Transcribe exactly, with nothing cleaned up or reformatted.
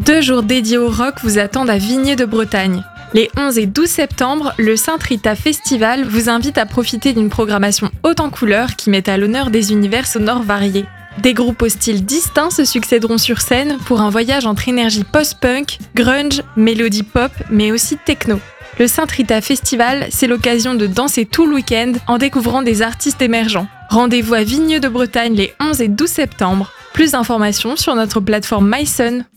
Deux jours dédiés au rock vous attendent à Vignay de Bretagne. Les onze et douze septembre, le Saint Rita Festival vous invite à profiter d'une programmation haute en couleurs qui met à l'honneur des univers sonores variés. Des groupes au style distinct se succéderont sur scène pour un voyage entre énergie post-punk, grunge, mélodie pop, mais aussi techno. Le Saint Rita Festival, c'est l'occasion de danser tout le week-end en découvrant des artistes émergents. Rendez-vous à Vignay de Bretagne les onze et douze septembre. Plus d'informations sur notre plateforme mysun.